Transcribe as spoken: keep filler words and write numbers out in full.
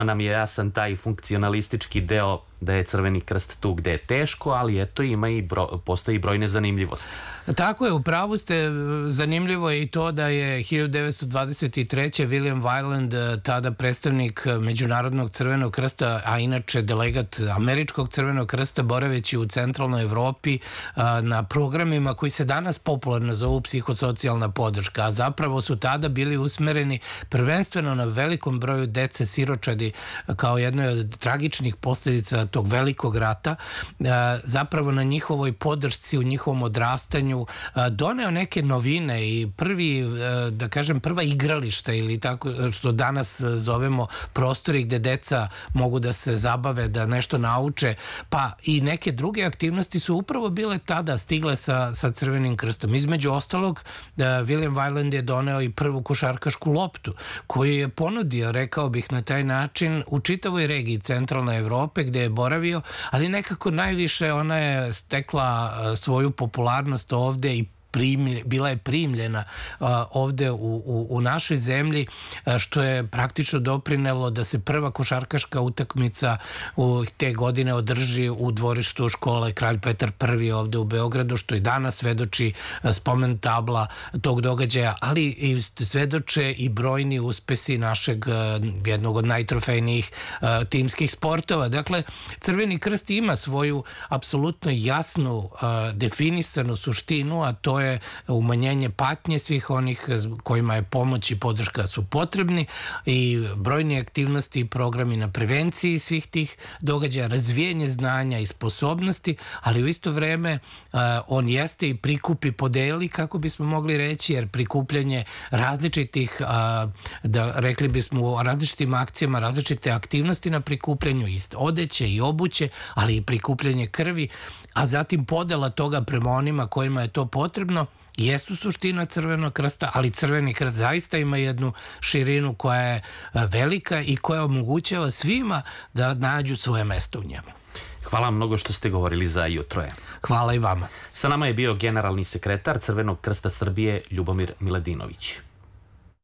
nam je jasan taj funkcionalistički deo da je Crveni krst tu gde je teško, ali eto ima i bro, postoji brojne zanimljivosti. Tako je, u pravu ste. Zanimljivo je i to da je hiljadu devetsto dvadeset treće. William Wyland, tada predstavnik Međunarodnog crvenog krsta, a inače delegat Američkog crvenog krsta, boraveći u centralnoj Evropi na programima koji se danas popularno zovu psihosocijalna podrška, a zapravo su tada bili usmereni prvenstveno na velikom broju dece siročadi kao jednoj od tragičnih posljedica tog velikog rata, zapravo na njihovoj podršci, u njihovom odrastanju, doneo neke novine i prvi, da kažem, prva igrališta ili tako što danas zovemo prostori gde deca mogu da se zabave, da nešto nauče, pa i neke druge aktivnosti su upravo bile tada stigle sa, sa Crvenim krstom. Između ostalog, William Wyland je doneo i prvu košarkašku loptu koju je ponudio, rekao bih na taj način, u čitavoj regiji centralne Evrope gde je boravio, ali nekako najviše ona je stekla svoju popularnost ovde i Primlje, bila je primljena uh, ovde u, u, u našoj zemlji, uh, što je praktično doprinelo da se prva košarkaška utakmica u te godine održi u dvorištu škole Kralj Petar prvi ovde u Beogradu, što i danas svedoči uh, spomen tabla tog događaja, ali i svedoče i brojni uspesi našeg uh, jednog od najtrofejnijih uh, timskih sportova. Dakle, Crveni krst ima svoju apsolutno jasnu uh, definisanu suštinu, a to je umanjenje patnje svih onih kojima je pomoć i podrška su potrebni i brojne aktivnosti i programi na prevenciji svih tih događaja, razvijenje znanja i sposobnosti, ali u isto vreme uh, on jeste i prikupi podeli, kako bismo mogli reći, jer prikupljanje različitih, uh, da rekli bismo o različitim akcijama, različite aktivnosti na prikupljanju ist odeće i obuće, ali i prikupljanje krvi, a zatim podela toga prema onima kojima je to potrebno, jesu suština Crvenog krsta, ali Crveni krst zaista ima jednu širinu koja je velika i koja omogućava svima da nađu svoje mesto u njemu. Hvala vam mnogo što ste govorili za jutro. Hvala i vama. Sa nama je bio generalni sekretar Crvenog krsta Srbije Ljubomir Miladinović.